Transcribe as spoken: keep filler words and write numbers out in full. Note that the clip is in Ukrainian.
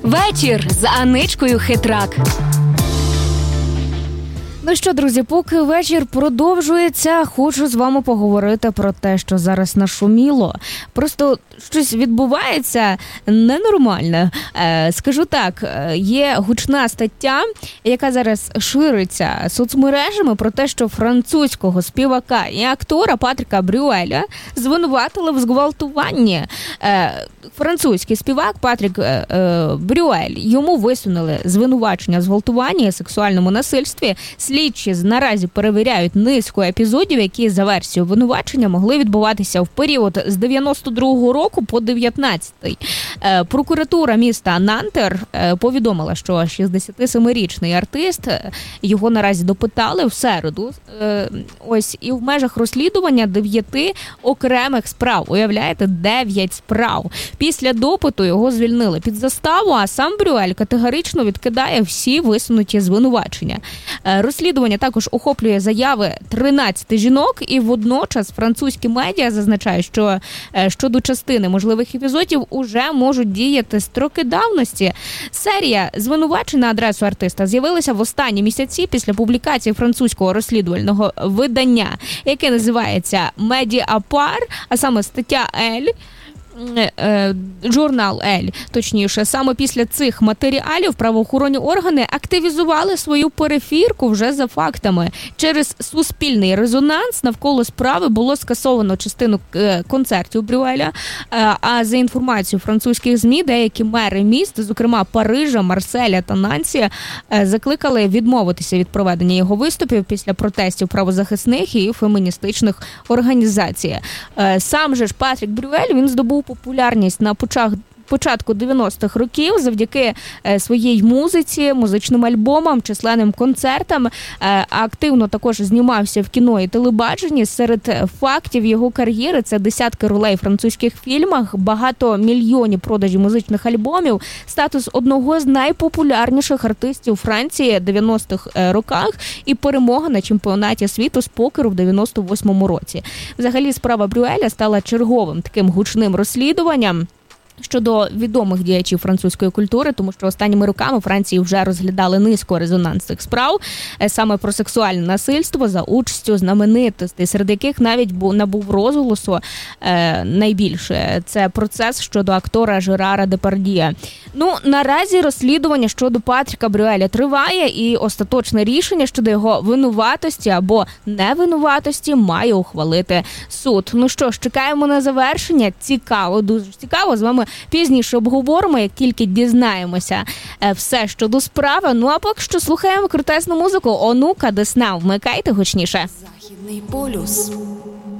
Вечір з Аничкою Хитрак. Ну що, друзі, поки вечір продовжується, хочу з вами поговорити про те, що зараз нашуміло. Просто щось відбувається ненормальне. Е, скажу так, є гучна стаття, яка зараз шириться соцмережами про те, що французького співака і актора Патріка Брюеля звинуватили в зґвалтуванні. Е, французький співак Патрік е, е, Брюель, йому висунули звинувачення в зґвалтуванні і сексуальному насильстві. Слідчі наразі перевіряють низку епізодів, які за версією обвинувачення могли відбуватися в період з дев'яносто другого року по дев'ятнадцятий. Прокуратура міста Нантер повідомила, що шістдесятисемирічний артист, його наразі допитали в середу. Ось, і в межах розслідування дев'яти окремих справ. Уявляєте, дев'ять справ. Після допиту його звільнили під заставу, а сам Брюель категорично відкидає всі висунуті звинувачення. Розслідування також охоплює заяви тринадцяти жінок, і водночас французькі медіа зазначають, що щодо частини можливих епізодів уже можуть діяти строки давності. Серія звинувачень на адресу артиста з'явилася в останні місяці після публікації французького розслідувального видання, яке називається «Медіапар», а саме стаття «Ель», журнал «Ель», точніше. Саме після цих матеріалів правоохоронні органи активізували свою перефірку вже за фактами. Через суспільний резонанс навколо справи було скасовано частину концертів Брюеля, а за інформацією французьких ЗМІ, деякі мери міст, зокрема Парижа, Марселя та Нансі, закликали відмовитися від проведення його виступів після протестів правозахисних і феміністичних організацій. Сам же ж Патрік Брюель, він здобув популярність на початку початку дев'яностих років завдяки своїй музиці, музичним альбомам, численним концертам. Активно також знімався в кіно і телебаченні. Серед фактів його кар'єри це десятки ролей в французьких фільмах, багато мільйонів продажів музичних альбомів, статус одного з найпопулярніших артистів Франції дев'яностих роках і перемога на чемпіонаті світу з покеру в дев'яносто восьмому році. Взагалі, справа Брюеля стала черговим таким гучним розслідуванням щодо відомих діячів французької культури, тому що останніми роками Франції вже розглядали низку резонансних справ саме про сексуальне насильство за участю знаменитостей, серед яких навіть був набув розголосу е, найбільше. Це процес щодо актора Жерара Депардьє. Ну, наразі розслідування щодо Патріка Брюеля триває, і остаточне рішення щодо його винуватості або невинуватості має ухвалити суд. Ну що ж, чекаємо на завершення. Цікаво, дуже цікаво. З вами пізніше обговоримо, як тільки дізнаємося все щодо справи. Ну а поки що слухаємо крутесну музику. Онука, Десна, вмикайте гучніше. Західний полюс.